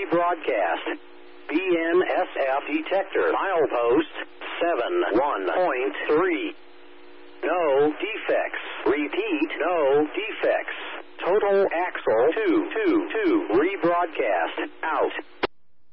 rebroadcast. BNSF detector. Milepost 71.3. No defects. Repeat, no defects. Total axle 222. Rebroadcast out.